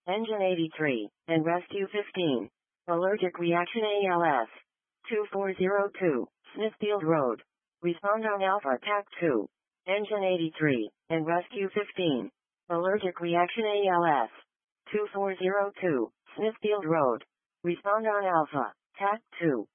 Engine 83, and Rescue 15. Allergic reaction ALS. 2402, Smithfield Road. Respond on Alpha TAC 2. Engine 83, and Rescue 15. Allergic reaction ALS. 2402, Smithfield Road. Respond on Alpha TAC 2.